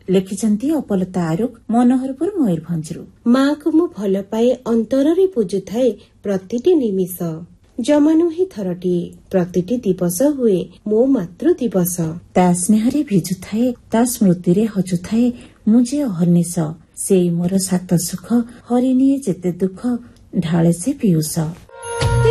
ଲେଖିଛନ୍ତି ଅପଲତା ଆରୁଖ ମନୋହରପୁର ମୟୂରଭଞ୍ଜରୁ। ମାକୁ ମୁଁ ଭଲ ପାଏ ଅନ୍ତରରେ ପୂଜୁଥାଏ ପ୍ରତିଟି ନିମିଷ। ଜମା ନୁହେଁ ଥରଟିଏ ପ୍ରତିଟି ଦିବସ ହୁଏ ମୋ ମାତୃ ଦିବସ। ତା ସ୍ନେହରେ ଭିଜୁଥାଏ ତା ସ୍ମୃତିରେ ହଜୁଥାଏ ମୁଁ ଯେ ଅହର୍ନିଶ। ସେଇ ମୋର ସାତ ସୁଖ ହରିନିଏ ଯେତେ ଦୁଃଖ ଢାଳେ ସେ ପିୟୁଷ।